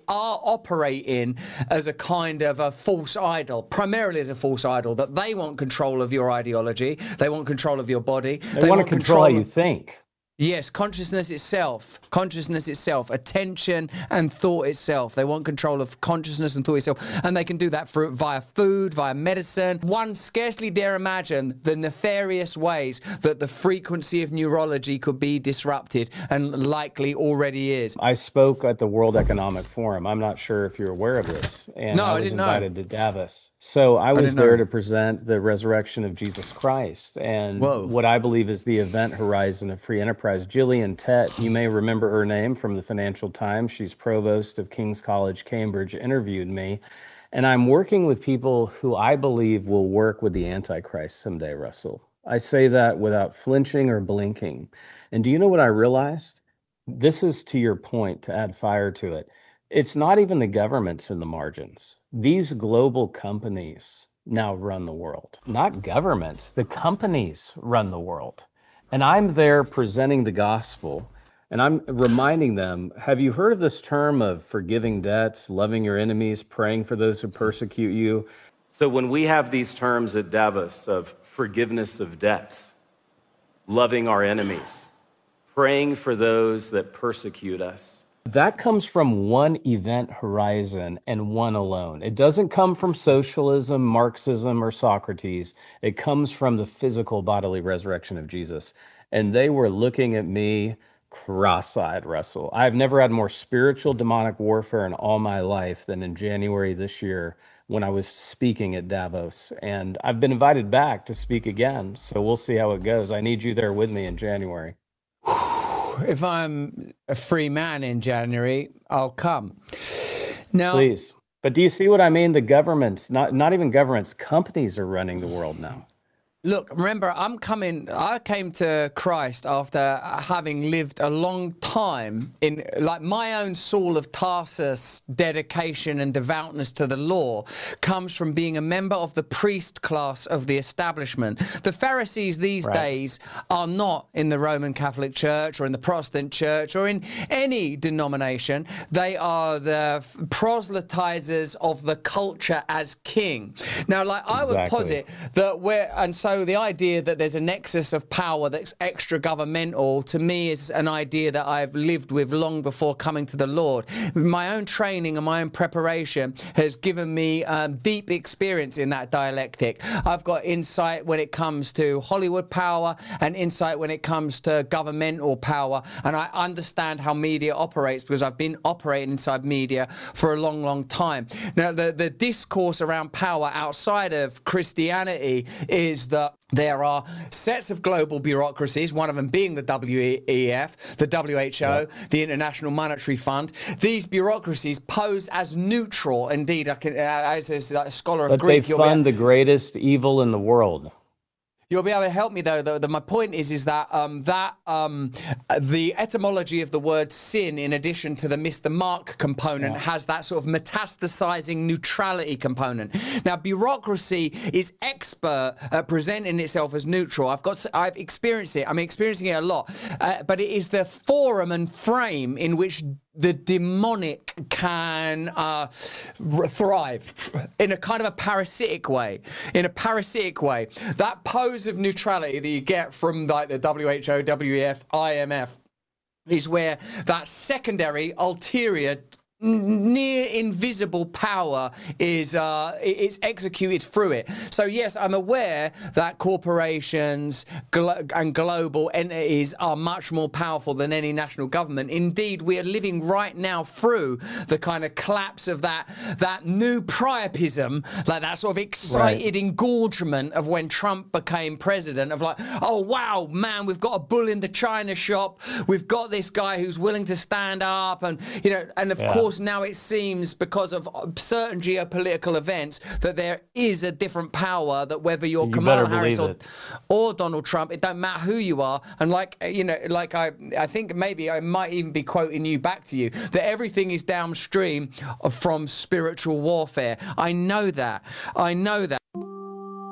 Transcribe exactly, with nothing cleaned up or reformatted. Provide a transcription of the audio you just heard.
are operating as a kind of a false idol, primarily as a false idol, that they want control of your ideology, they want control of your body. They, they want to control, control how you think. Yes, consciousness itself, consciousness itself, attention and thought itself. They want control of consciousness and thought itself, and they can do that through, via food, via medicine. One scarcely dare imagine the nefarious ways that the frequency of neurology could be disrupted, and likely already is. I spoke at the World Economic Forum. I'm not sure if you're aware of this, and no, I was I didn't invited know. to Davos. So I was I there know. to present the resurrection of Jesus Christ, and Whoa. what I believe is the event horizon of free enterprise. Gillian Tett, you may remember her name from the Financial Times. She's provost of King's College, Cambridge, interviewed me. And I'm working with people who I believe will work with the Antichrist someday, Russell. I say that without flinching or blinking. And do you know what I realized? This is to your point, to add fire to it. It's not even the governments in the margins. These global companies now run the world. Not governments, the companies run the world. And I'm there presenting the gospel, and I'm reminding them, have you heard of this term of forgiving debts, loving your enemies, praying for those who persecute you? So when we have these terms at Davos of forgiveness of debts, loving our enemies, praying for those that persecute us, that comes from one event horizon and one alone. It doesn't come from socialism, Marxism, or Socrates. It comes from the physical bodily resurrection of Jesus. And they were looking at me cross-eyed, Russell. I've never had more spiritual demonic warfare in all my life than in January this year when I was speaking at Davos. And I've been invited back to speak again. So we'll see how it goes. I need you there with me in January. If I'm a free man in January, I'll come. Now, please. But do you see what I mean? The governments, not, not even governments, companies are running the world now. Look, remember, I'm coming, I came to Christ after having lived a long time in, like, my own Saul of Tarsus dedication and devoutness to the law comes from being a member of the priest class of the establishment. The Pharisees these right. days are not in the Roman Catholic Church or in the Protestant Church or in any denomination. They are the proselytizers of the culture as king. Now, like, I exactly. would posit that we're, and so So the idea that there's a nexus of power that's extra governmental, to me, is an idea that I've lived with long before coming to the Lord. My own training and my own preparation has given me um, deep experience in that dialectic. I've got insight when it comes to Hollywood power and insight when it comes to governmental power. And I understand how media operates because I've been operating inside media for a long, long time. Now, the, the discourse around power outside of Christianity is that there are sets of global bureaucracies, one of them being the W E F, the W H O, yeah. the International Monetary Fund. These bureaucracies pose as neutral. Indeed, I can, as a scholar of but Greek, they fund the greatest evil in the world. You'll be able to help me, though. though the, my point is, is that um, that um, the etymology of the word sin, in addition to the Mister Mark component, yeah. has that sort of metastasizing neutrality component. Now, bureaucracy is expert at presenting itself as neutral. I've got, I've experienced it. I'm experiencing it a lot. Uh, but it is the forum and frame in which the demonic can uh, thrive in a kind of a parasitic way. In a parasitic way. That pose of neutrality that you get from like the W H O, W E F, I M F is where that secondary, ulterior, near invisible power is uh, it's executed through it. So yes, I'm aware that corporations glo and global entities are much more powerful than any national government. Indeed, we are living right now through the kind of collapse of that that new priapism, like that sort of excited right. engorgement of when Trump became president, of like, oh wow, man, we've got a bull in the china shop, we've got this guy who's willing to stand up, and you know, and of yeah. course now it seems, because of certain geopolitical events, that there is a different power, that whether you're you Kamala Harris or, or Donald Trump, it don't matter who you are. And like, you know, like I, I think maybe I might even be quoting you back to you, that everything is downstream from spiritual warfare. I know that. I know that.